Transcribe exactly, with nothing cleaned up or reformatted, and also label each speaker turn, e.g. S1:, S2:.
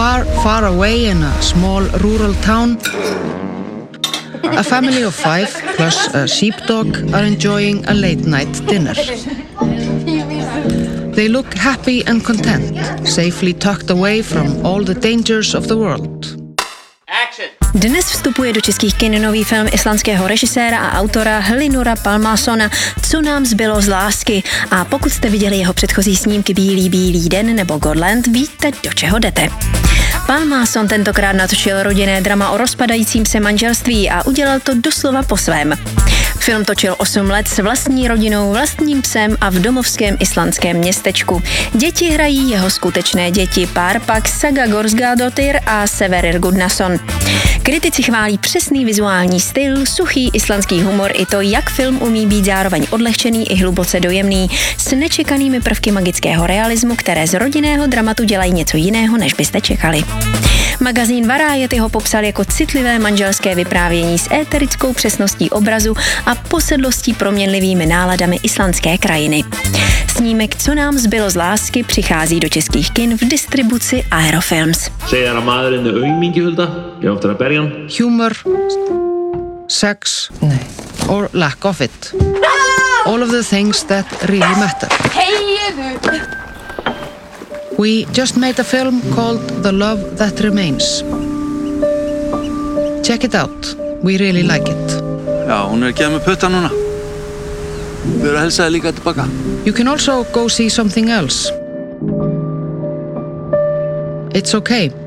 S1: Far, far away in a small rural town, a family of five plus a sheepdog are enjoying a late-night dinner. They look happy and content, safely tucked away from all the dangers of the world.
S2: Dnes vstupuje do českých kin nový film islandského režiséra a autora Hlynura Pálmásona Co nám zbylo z lásky. A pokud jste viděli jeho předchozí snímky Bílý bílý den nebo Godland, víte, do čeho jdete. Pálmáson tentokrát natočil rodinné drama o rozpadajícím se manželství a udělal to doslova po svém. Film točil osm let s vlastní rodinou, vlastním psem a v domovském islandském městečku. Děti hrají jeho skutečné děti, pár pak Saga Gorsgadóttir a Severir Gudnason. Kritici chválí přesný vizuální styl, suchý islandský humor i to, jak film umí být zároveň odlehčený i hluboce dojemný, s nečekanými prvky magického realismu, které z rodinného dramatu dělají něco jiného, než byste čekali. Magazín Variety ho popsal jako citlivé manželské vyprávění s éterickou přesností obrazu a posedlostí proměnlivými náladami islandské krajiny. Snímek Co nám zbylo z lásky přichází do českých kin v distribuci Aerofilms.
S1: Humor, sex, or lack of it. All of the things that really matter. We just made a film called The Love That Remains. Check it out. We really like it.
S3: Já, hún er að gefa mig putta núna. Við erum að helsa þér líka tilbaka.
S1: You can also go see something else. It's okay.